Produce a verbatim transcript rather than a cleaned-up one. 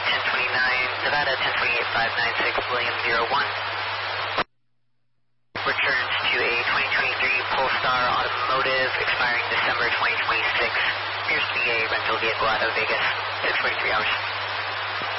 ten twenty-nine, Nevada ten twenty-eight five nine six, William zero one. Returns to a twenty twenty-three Polestar Automotive expiring December twenty twenty-six. Appears to be a rental vehicle out of Vegas, six forty-three hours.